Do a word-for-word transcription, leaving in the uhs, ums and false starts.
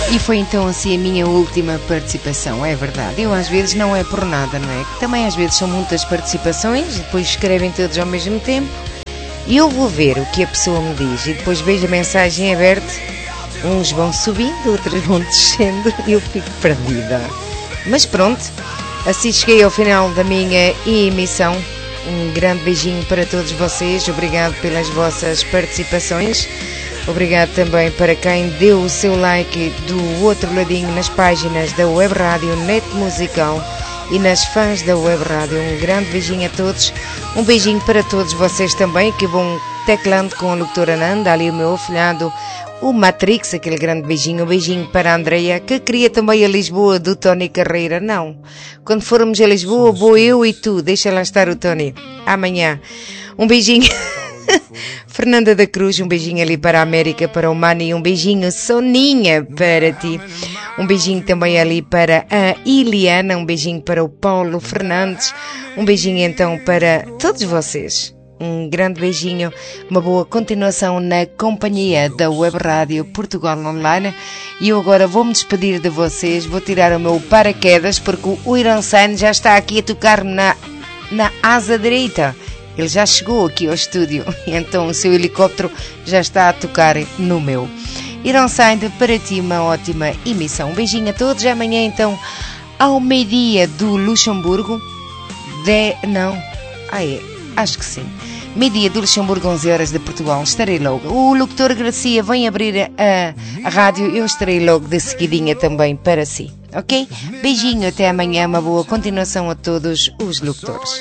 E foi então assim a minha última participação, é verdade. Eu às vezes não é por nada, não é? Que também às vezes são muitas participações, depois escrevem todos ao mesmo tempo e eu vou ver o que a pessoa me diz e depois vejo a mensagem aberta. Uns vão subindo, outros vão descendo e eu fico perdida. Mas pronto, assim cheguei ao final da minha emissão. Um grande beijinho para todos vocês, obrigado pelas vossas participações. Obrigado também para quem deu o seu like do outro ladinho nas páginas da Web Rádio Net Musical e nas fãs da Web Rádio. Um grande beijinho a todos. Um beijinho para todos vocês também que vão teclando com a locutora Nanda, ali o meu afilhado, o Matrix, aquele grande beijinho. Um beijinho para a Andreia, que queria também a Lisboa do Tony Carreira. Não, quando formos a Lisboa vou eu e tu, deixa lá estar o Tony. Amanhã. Um beijinho. Fernanda da Cruz, um beijinho ali para a América, para o Mani, um beijinho Soninha para ti, um beijinho também ali para a Iliana, um beijinho para o Paulo Fernandes, um beijinho então para todos vocês, um grande beijinho, uma boa continuação na companhia da Web Rádio Portugal Online. E eu agora vou-me despedir de vocês, vou tirar o meu paraquedas porque o Iransan já está aqui a tocar-me na, na asa direita. Ele já chegou aqui ao estúdio, então o seu helicóptero já está a tocar no meu. Ironside, para ti uma ótima emissão. Um beijinho a todos. Amanhã então, ao meio-dia do Luxemburgo, de... não, ah é, acho que sim. Meio-dia do Luxemburgo, onze horas de Portugal, estarei logo. O locutor Gracia vem abrir a, a rádio, eu estarei logo de seguidinha também para si, ok? Beijinho, até amanhã, uma boa continuação a todos os locutores.